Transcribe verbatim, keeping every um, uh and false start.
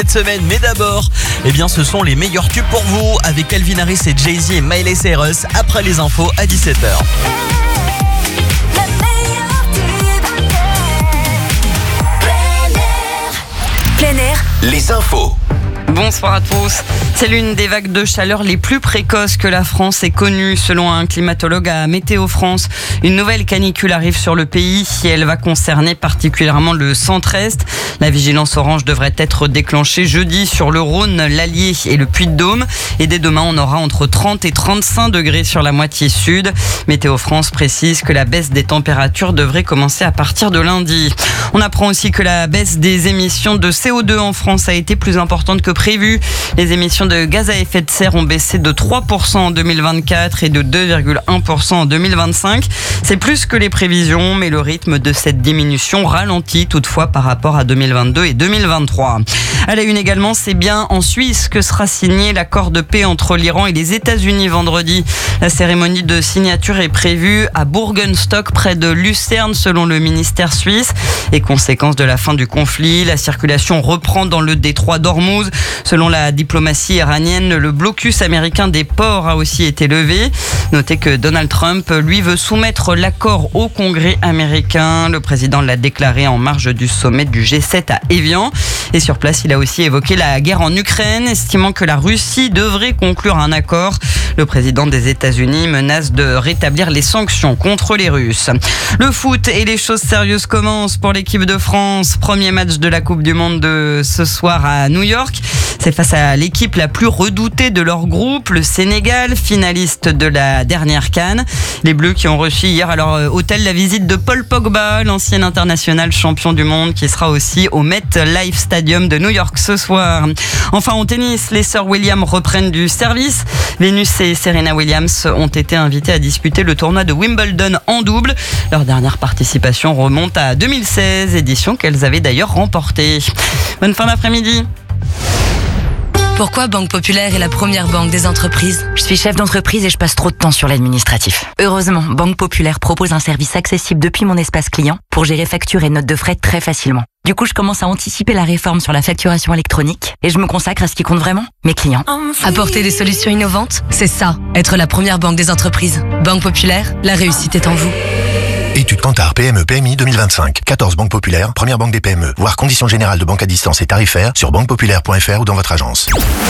cette semaine. Mais d'abord, eh bien, ce sont les meilleurs tubes pour vous avec Calvin Harris et Jay-Z et Miley Cyrus après les infos à dix-sept heures. Plein air. Les infos. Bonsoir à tous. C'est l'une des vagues de chaleur les plus précoces que la France ait connues. Selon un climatologue à Météo France, une nouvelle canicule arrive sur le pays et elle va concerner particulièrement le centre-est. La vigilance orange devrait être déclenchée jeudi sur le Rhône, l'Allier et le Puy-de-Dôme. Et dès demain, on aura entre trente et trente-cinq degrés sur la moitié sud. Météo France précise que la baisse des températures devrait commencer à partir de lundi. On apprend aussi que la baisse des émissions de C O deux en France a été plus importante que prévu. Les émissions de gaz à effet de serre ont baissé de trois pour cent en deux mille vingt-quatre et de deux virgule un pour cent en deux mille vingt-cinq. C'est plus que les prévisions, mais le rythme de cette diminution ralentit toutefois par rapport à deux mille vingt-deux et deux mille vingt-trois. À la une également, c'est bien en Suisse que sera signé l'accord de paix entre l'Iran et les États-Unis vendredi. La cérémonie de signature est prévue à Burgenstock, près de Lucerne, selon le ministère suisse. Et conséquence de la fin du conflit, la circulation reprend dans le détroit d'Ormuz. Selon la diplomatie iranienne, le blocus américain des ports a aussi été levé. Notez que Donald Trump, lui, veut soumettre l'accord au Congrès américain. Le président l'a déclaré en marge du sommet du G sept à Évian. Et sur place, il a aussi évoqué la guerre en Ukraine, estimant que la Russie devrait conclure un accord. Le président des États-Unis menace de rétablir les sanctions contre les Russes. Le foot et les choses sérieuses commencent pour l'équipe de France. Premier match de la Coupe du Monde de ce soir à New York. C'est face à l'équipe la plus redoutée de leur groupe, le Sénégal, finaliste de la dernière CAN. Les Bleus qui ont reçu hier à leur hôtel la visite de Paul Pogba, l'ancien international champion du monde, qui sera aussi au MetLife Stadium de New York ce soir. Enfin, en tennis, les sœurs Williams reprennent du service. Venus et Serena Williams ont été invitées à disputer le tournoi de Wimbledon en double. Leur dernière participation remonte à deux mille seize, édition qu'elles avaient d'ailleurs remportée. Bonne fin d'après-midi. Pourquoi Banque Populaire est la première banque des entreprises? Je suis chef d'entreprise et je passe trop de temps sur l'administratif. Heureusement, Banque Populaire propose un service accessible depuis mon espace client pour gérer factures et notes de frais très facilement. Du coup, je commence à anticiper la réforme sur la facturation électronique et je me consacre à ce qui compte vraiment, mes clients. Apporter des solutions innovantes, c'est ça, être la première banque des entreprises. Banque Populaire, la réussite est en vous. Étude Kantar P M E P M I deux mille vingt-cinq. quatorze banques populaires, première banque des P M E. Voir conditions générales de banque à distance et tarifaires sur banque populaire point f r ou dans votre agence.